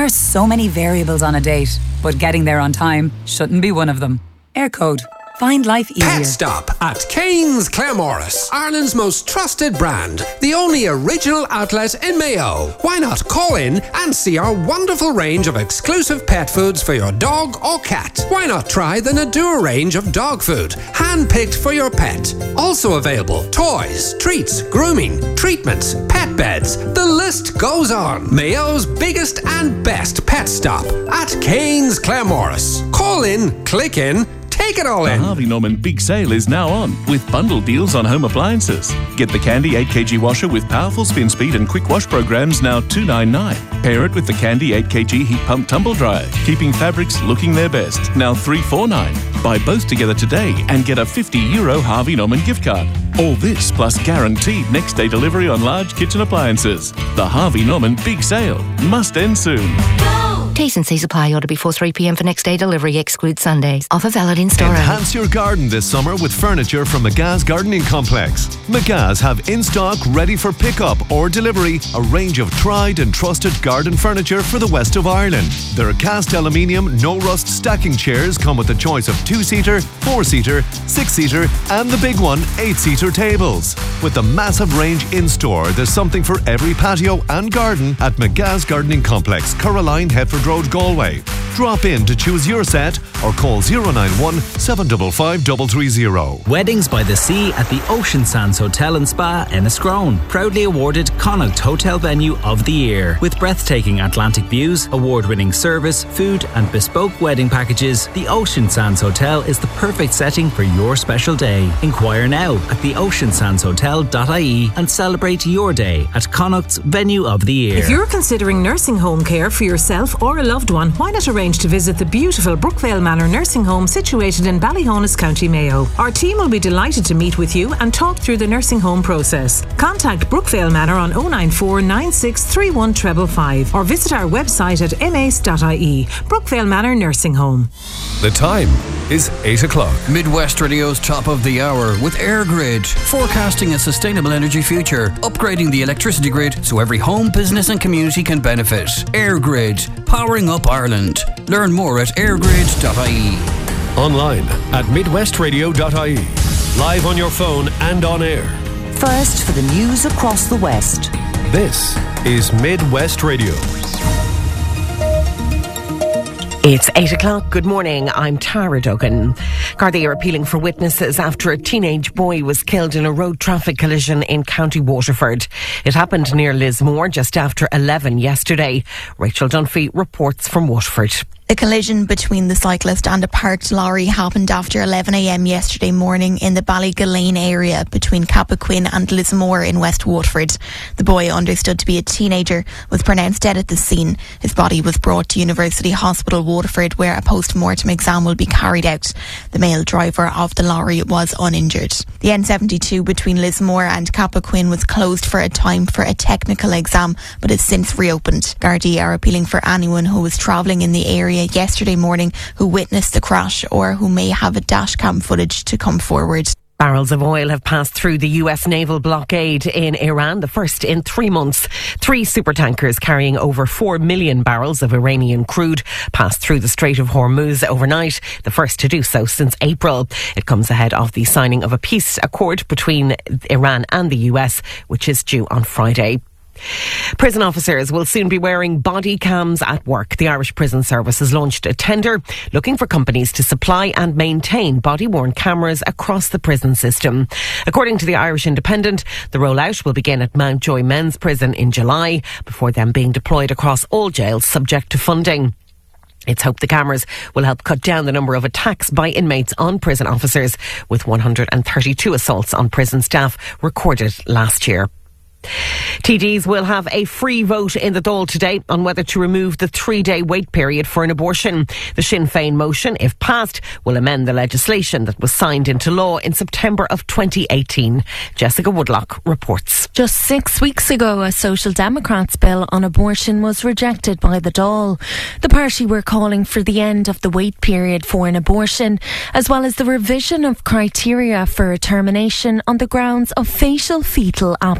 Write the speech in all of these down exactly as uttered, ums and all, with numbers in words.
There's so many variables on a date, but getting there on time shouldn't be one of them. Aircode. Find life easier. Pet Stop at Kane's Claremorris, Ireland's most trusted brand, the only original outlet in Mayo. Why not call in and see our wonderful range of exclusive pet foods for your dog or cat? Why not try the Nadua range of dog food, hand-picked for your pet? Also available, toys, treats, grooming, treatments, pet beds. The list goes on. Mayo's biggest and best Pet Stop at Kane's Claremorris. Call in, click in, take it all in. The Harvey Norman Big Sale is now on with bundle deals on home appliances. Get the Candy eight kilogram washer with powerful spin speed and quick wash programs now two ninety-nine. Pair it with the Candy eight kilogram heat pump tumble dryer, keeping fabrics looking their best, now three forty-nine. Buy both together today and get a fifty euro Harvey Norman gift card. All this plus guaranteed next day delivery on large kitchen appliances. The Harvey Norman Big Sale must end soon. T's and C's apply. Order before three p m for next day delivery. Exclude Sundays. Offer valid in store. Enhance your garden this summer with furniture from McGa's Gardening Complex. McGa's have in stock, ready for pickup or delivery, a range of tried and trusted garden furniture for the west of Ireland. Their cast aluminium, no rust stacking chairs come with a choice of two-seater, four-seater, six-seater and the big one, eight-seater tables. With the massive range in store, there's something for every patio and garden at McGa's Gardening Complex, Caroline, Headford Road, Galway. Drop in to choose your set or call zero nine one, seven five five, three three zero. Weddings by the Sea at the Ocean Sands Hotel and Spa, Enniscrone. Proudly awarded Connacht Hotel Venue of the Year. With breathtaking Atlantic views, award-winning service, food and bespoke wedding packages, the Ocean Sands Hotel is the perfect setting for your special day. Inquire now at the ocean sands hotel dot I E and celebrate your day at Connacht's Venue of the Year. If you're considering nursing home care for yourself or a loved one, why not arrange to visit the beautiful Brookvale Manor Nursing Home situated in Ballyhonus, County Mayo. Our team will be delighted to meet with you and talk through the nursing home process. Contact Brookvale Manor on oh nine four, nine six three one five five or visit our website at m a c e dot I E. Brookvale Manor Nursing Home. The time is eight o'clock. Midwest Radio's top of the hour with AirGrid, forecasting a sustainable energy future, upgrading the electricity grid so every home, business and community can benefit. AirGrid, powering up Ireland. Learn more at airgrid dot I E. Online at midwest radio dot I E. Live on your phone and on air. First for the news across the West. This is Midwest Radio. It's eight o'clock. Good morning. I'm Tara Duggan. Gardaí are appealing for witnesses after a teenage boy was killed in a road traffic collision in County Waterford. It happened near Lismore just after eleven yesterday. Rachel Dunphy reports from Waterford. The collision between the cyclist and a parked lorry happened after eleven a m yesterday morning in the Ballygallane area between Cappoquin and Lismore in West Waterford. The boy, understood to be a teenager, was pronounced dead at the scene. His body was brought to University Hospital Waterford, where a post-mortem exam will be carried out. The male driver of the lorry was uninjured. The N seventy-two between Lismore and Cappoquin was closed for a time for a technical exam, but has since reopened. Gardaí are appealing for anyone who was travelling in the area yesterday morning who witnessed the crash or who may have a dashcam footage to come forward. Barrels of oil have passed through the U S naval blockade in Iran, the first in three months. Three supertankers carrying over four million barrels of Iranian crude passed through the Strait of Hormuz overnight, the first to do so since April. It comes ahead of the signing of a peace accord between Iran and the U S, which is due on Friday. Prison officers will soon be wearing body cams at work. The Irish Prison Service has launched a tender looking for companies to supply and maintain body-worn cameras across the prison system. According to the Irish Independent, the rollout will begin at Mountjoy Men's Prison in July, before then being deployed across all jails subject to funding. It's hoped the cameras will help cut down the number of attacks by inmates on prison officers, with one hundred thirty-two assaults on prison staff recorded last year. T Ds will have a free vote in the Dáil today on whether to remove the three-day wait period for an abortion. The Sinn Féin motion, if passed, will amend the legislation that was signed into law in September of twenty eighteen. Jessica Woodlock reports. Just six weeks ago, a Social Democrats bill on abortion was rejected by the Dáil. The party were calling for the end of the wait period for an abortion, as well as the revision of criteria for a termination on the grounds of fatal fetal abnormality.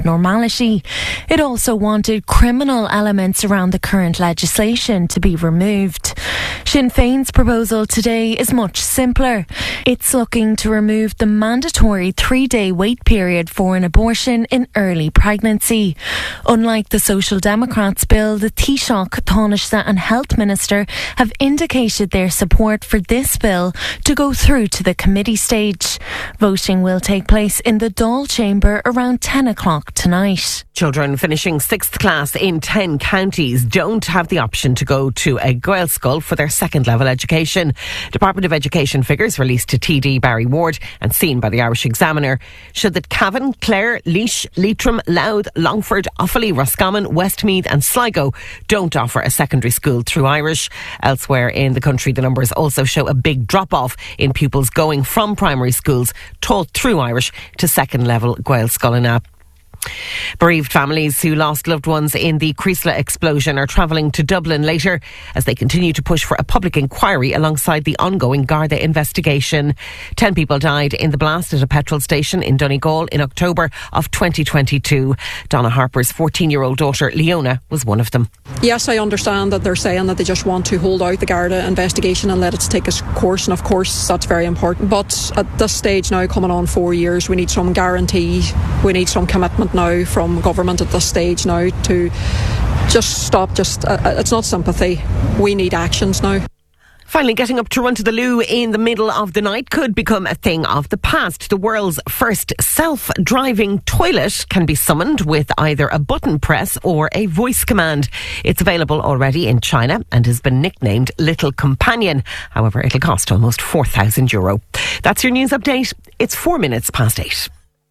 committee. It also wanted criminal elements around the current legislation to be removed. Sinn Féin's proposal today is much simpler. It's looking to remove the mandatory three-day wait period for an abortion in early pregnancy. Unlike the Social Democrats' bill, the Taoiseach, Taoiseach and Health Minister have indicated their support for this bill to go through to the committee stage. Voting will take place in the Dáil Chamber around ten o'clock tonight. Children finishing sixth class in ten counties don't have the option to go to a Gaelscoil for their second level education. Department of Education figures released to T D Barry Ward and seen by the Irish Examiner show that Cavan, Clare, Laois, Leitrim, Louth, Longford, Offaly, Roscommon, Westmeath and Sligo don't offer a secondary school through Irish. Elsewhere in the country, the numbers also show a big drop-off in pupils going from primary schools taught through Irish to second level Gaelscoil. Bereaved families who lost loved ones in the Creasla explosion are travelling to Dublin later as they continue to push for a public inquiry alongside the ongoing Garda investigation. Ten people died in the blast at a petrol station in Donegal in October of twenty twenty-two. Donna Harper's fourteen-year-old daughter Leona was one of them. Yes, I understand that they're saying that they just want to hold out the Garda investigation and let it take its course, and of course that's very important. But at this stage now, coming on four years, we need some guarantee, we need some commitment now from government at this stage now to just stop. Just uh, it's not sympathy, we need actions now. Finally, getting up to run to the loo in the middle of the night could become a thing of the past. The world's first self-driving toilet can be summoned with either a button press or a voice command. It's available already in China and has been nicknamed Little Companion. However, it'll cost almost four thousand euro. That's your news update. It's four minutes past eight.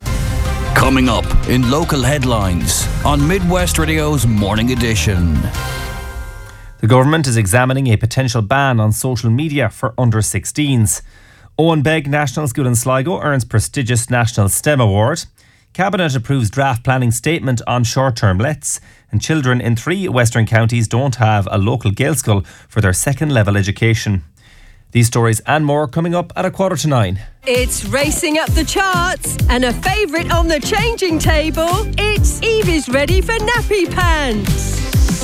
Coming up in local headlines on Midwest Radio's Morning Edition. The government is examining a potential ban on social media for under sixteens. Owen Begg National School in Sligo earns prestigious National STEM Award. Cabinet approves draft planning statement on short-term lets. And children in three western counties don't have a local Gaelscoil for their second level education. These stories and more coming up at a quarter to nine. It's racing up the charts and a favourite on the changing table. It's Evie's ready for nappy pants.